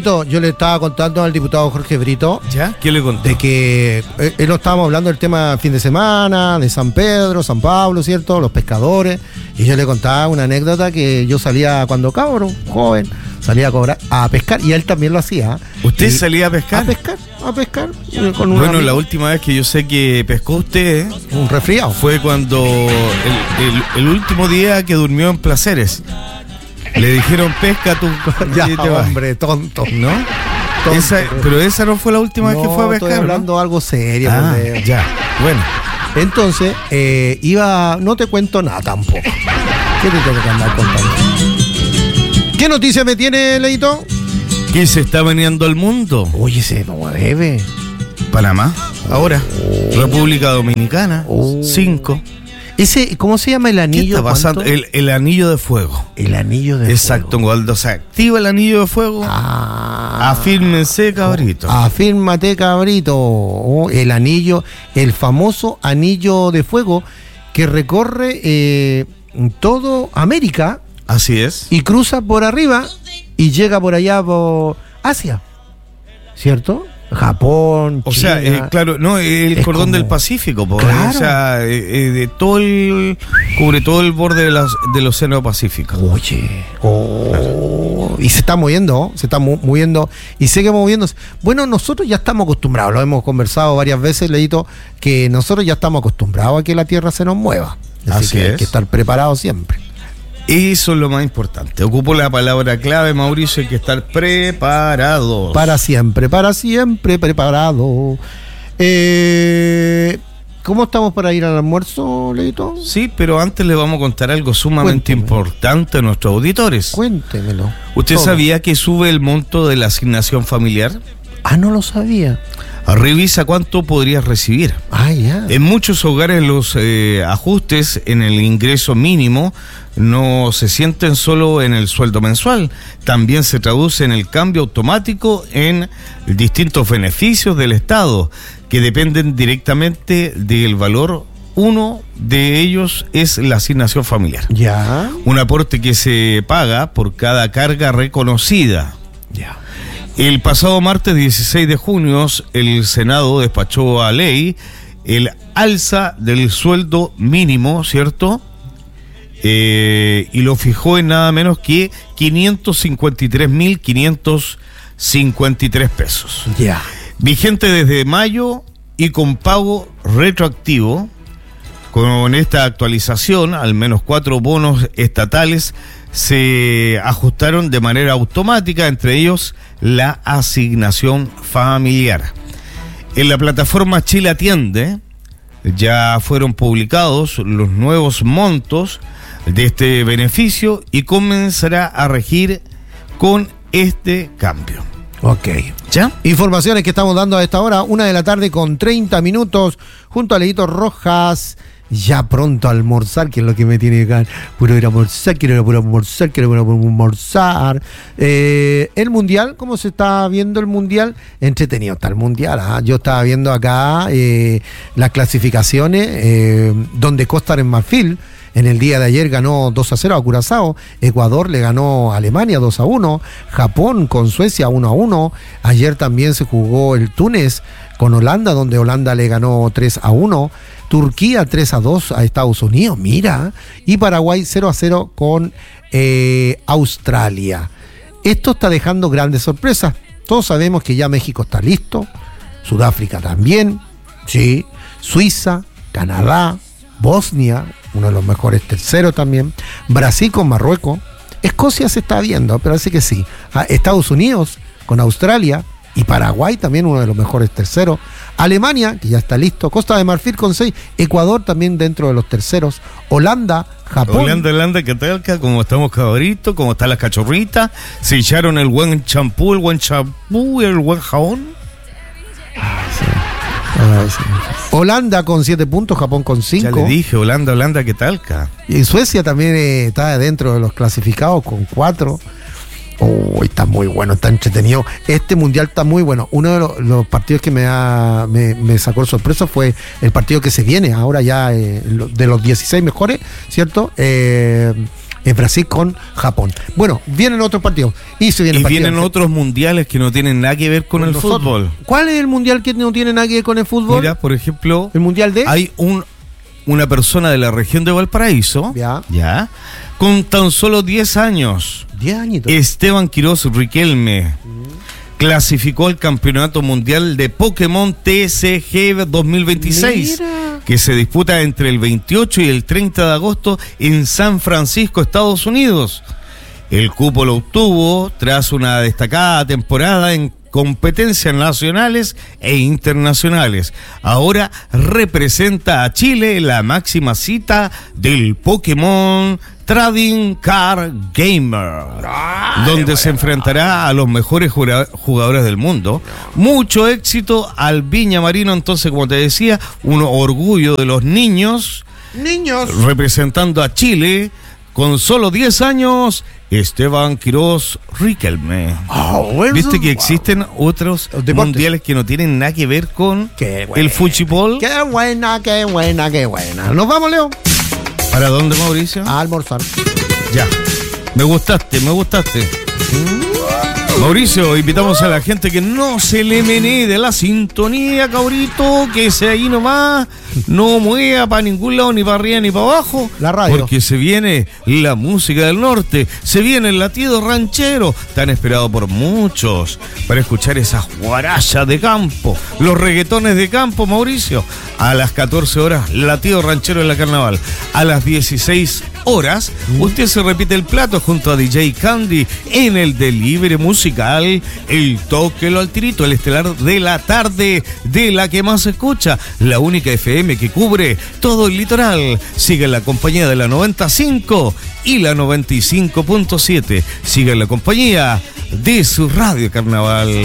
Yo le estaba contando al diputado Jorge Brito. ¿Ya? ¿Qué le contó? De que él lo estábamos hablando del tema fin de semana, de San Pedro, San Pablo, ¿cierto? Los pescadores. Y yo le contaba una anécdota que yo salía cuando cabrón, joven, salía a pescar y él también lo hacía. ¿Usted salía a pescar? A pescar. Bueno, la última vez que yo sé que pescó usted, un resfriado, fue cuando el último día que durmió en Placeres. Le dijeron pesca tú. Ya, hombre, tonto, ¿no? Pero esa no fue la última vez que fue a pescar. Estoy hablando algo serio. Ya, bueno. Entonces, no te cuento nada tampoco. ¿Qué te tengo que andar contando? ¿Qué noticia me tiene, Leito? ¿Quién se está veniendo al mundo? Oye, se mueve. Panamá, ahora. República Dominicana, 5. Ese, ¿cómo se llama el anillo? ¿Qué está pasando? El anillo de fuego. El anillo de fuego. Exacto, cuando se activa el anillo de fuego, afírmense, cabrito. Afírmate, cabrito. El anillo, el famoso anillo de fuego que recorre todo América. Así es. Y cruza por arriba y llega por allá por Asia, ¿cierto? Japón, o China. sea, claro, no, el cordón como del Pacífico, claro. O sea, cubre todo el borde del Océano Pacífico. Oye, y se está moviendo, y sigue moviéndose. Bueno, nosotros ya estamos acostumbrados, lo hemos conversado varias veces, Leito, que nosotros ya estamos acostumbrados a que la Tierra se nos mueva. Así que hay que estar preparados siempre. Eso es lo más importante. Ocupo la palabra clave, Mauricio, hay que estar preparados. Para siempre preparado. ¿Cómo estamos para ir al almuerzo, Leito? Sí, pero antes le vamos a contar algo sumamente importante a nuestros auditores. Cuéntemelo. ¿Usted sabía que sube el monto de la asignación familiar? No lo sabía. Revisa cuánto podrías recibir. Ya. En muchos hogares los ajustes en el ingreso mínimo no se sienten solo en el sueldo mensual, también se traduce en el cambio automático en distintos beneficios del Estado que dependen directamente del valor. Uno de ellos es la asignación familiar. Ya. Un aporte que se paga por cada carga reconocida. Ya. El pasado martes 16 de junio, el Senado despachó a ley el alza del sueldo mínimo, ¿cierto? Y lo fijó en nada menos que 553.553 pesos. Ya. Vigente desde mayo y con pago retroactivo. Con esta actualización, al menos 4 bonos estatales se ajustaron de manera automática, entre ellos la asignación familiar. En la plataforma Chile Atiende ya fueron publicados los nuevos montos de este beneficio y comenzará a regir con este cambio. Ok. ¿Ya? Informaciones que estamos dando a esta hora, 1:30 junto a Leito Rojas. Ya pronto a almorzar, que es lo que me tiene que puro ir a almorzar, quiero almorzar. El Mundial, ¿cómo se está viendo el Mundial? Entretenido está el Mundial. Yo estaba viendo acá las clasificaciones, donde Costa de Marfil en el día de ayer ganó 2-0 a Curazao, Ecuador le ganó a Alemania 2-1, Japón con Suecia 1-1, ayer también se jugó el Túnez con Holanda, donde Holanda le ganó 3-1, Turquía 3-2 a Estados Unidos, mira, y Paraguay 0-0 con Australia. Esto está dejando grandes sorpresas. Todos sabemos que ya México está listo, Sudáfrica también, sí, Suiza, Canadá, Bosnia, uno de los mejores terceros también, Brasil con Marruecos, Escocia se está viendo, pero así que sí, Estados Unidos con Australia y Paraguay también uno de los mejores terceros, Alemania, que ya está listo, Costa de Marfil con 6, Ecuador también dentro de los terceros, Holanda, Japón. Holanda, ¿qué tal? ¿Cómo estamos, cabritos? ¿Cómo están las cachorritas? ¿Se echaron el buen champú, y el buen jabón? Sí. Holanda con 7 puntos, Japón con 5. Ya le dije, Holanda, ¿qué tal? Y Suecia también está dentro de los clasificados con 4. Está muy bueno, está entretenido. Este mundial está muy bueno. Uno de los partidos que me sacó sorpresa fue el partido que se viene ahora ya, de los 16 mejores, ¿cierto? Es Brasil con Japón. Bueno, vienen otros partidos. Y vienen otros mundiales que no tienen nada que ver con el fútbol. ¿Cuál es el mundial que no tiene nada que ver con el fútbol? Mira, por ejemplo, el mundial de... Hay una persona de la región de Valparaíso, ya, con tan solo 10 años. 10 añitos. Esteban Quiroz Riquelme. Clasificó al Campeonato Mundial de Pokémon TCG 2026. Mira. Que se disputa entre el 28 y el 30 de agosto en San Francisco, Estados Unidos. El cupo lo obtuvo tras una destacada temporada en competencias nacionales e internacionales. Ahora representa a Chile en la máxima cita del Pokémon Trading Card Gamer, donde se enfrentará a los mejores jugadores del mundo. Mucho éxito al Viña Marino, entonces, como te decía, un orgullo de los niños representando a Chile con solo 10 años. Esteban Quiroz Riquelme. ¿Viste que existen otros mundiales que no tienen nada que ver con el fútbol? Qué buena. ¿Nos vamos, Leo? ¿Para dónde, Mauricio? A almorzar. Ya. Me gustaste. Mauricio, invitamos a la gente que no se le menee de la sintonía, cabrito, que sea ahí nomás, no mueva para ningún lado, ni para arriba ni para abajo. La radio. Porque se viene la música del norte, se viene el latido ranchero, tan esperado por muchos, para escuchar esas guarachas de campo, los reggaetones de campo, Mauricio. A las 14 horas, latido ranchero en la carnaval. A las 16 horas, usted se repite el plato junto a DJ Candy en el delivery musical, el Tóquelo al Tirito, el estelar de la tarde, de la que más se escucha, la única FM que cubre todo el litoral. Sigue en la compañía de la 95 y la 95.7. Sigue en la compañía de su radio carnaval.